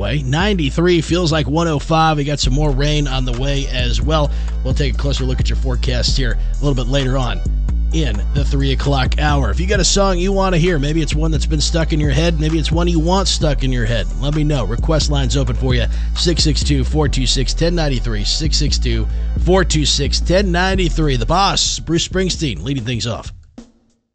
way. 93 feels like 105. We got some more rain on the way as well. We'll take a closer look at your forecast here a little bit later on in the 3 o'clock hour. If you got a song you want to hear, maybe it's one that's been stuck in your head, maybe it's one you want stuck in your head, let me know. Request line's open for you, 662-426-1093, 662-426-1093. The Boss, Bruce Springsteen, leading things off.